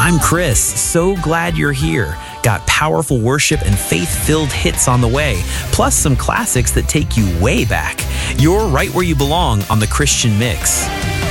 I'm Chris. So glad you're here. Got powerful worship and faith-filled hits on the way, plus some classics that take you way back. You're right where you belong on The Christian Mix.